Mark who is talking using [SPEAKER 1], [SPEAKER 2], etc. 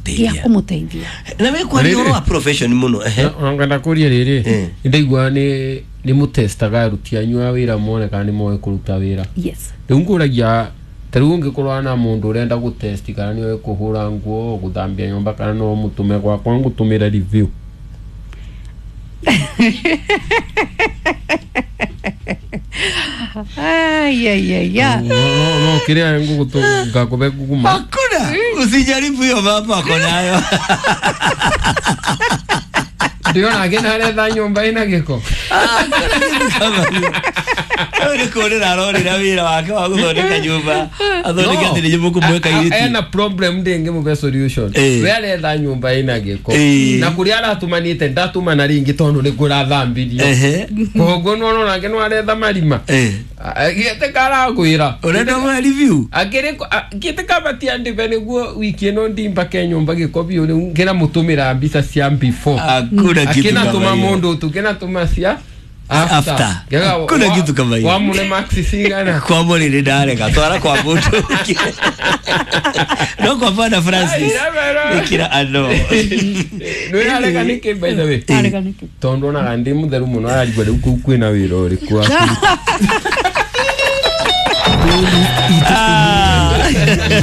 [SPEAKER 1] kumuteithia
[SPEAKER 2] na we kwa nini wa profession muno
[SPEAKER 3] nganda kuria riri ndaigwa ni mutestaga aruti anyu a wira mone kana ni moe kuruta wira
[SPEAKER 1] yes
[SPEAKER 3] nguragia tarungi kurwa na mundu urenda gutest kana ni kuhura nguo guthambia nyumba kana no mutume kwa kwangu tumira review no kiria nguo kutunga kube kuguma
[SPEAKER 2] hakuna usijaribu hiyo mambo ako nayo
[SPEAKER 3] ndio na gena ile nyumba ina giko
[SPEAKER 2] Ore kore rarori na wira wake wa guthondeka nyumba athondeka thiri nyumba kumweka iriti
[SPEAKER 3] ena problem ndenge mu solution wele tha nyumba ina giko na kuria aratumanite ndatuma na ringi tondu ni kurathambirio kogo no na ngeno aretha marima gete kara gwira
[SPEAKER 2] urenda ma review
[SPEAKER 3] agere gete kabatia ndive niguo wiki no ndimba ke nyumba giko bio ngena mutumira mbica cia before akina tuma mundu tukena tuma cia after
[SPEAKER 2] kuna kitu kama hiyo
[SPEAKER 3] kwa mule maxi singana
[SPEAKER 2] kwa mule ni darega twara kwa mtu no kwa Father Francis nikira ano
[SPEAKER 3] no arega niki by the way
[SPEAKER 1] arega niki
[SPEAKER 3] tondo na ndi mutheru muno arigwa riku kwina wira uri kwa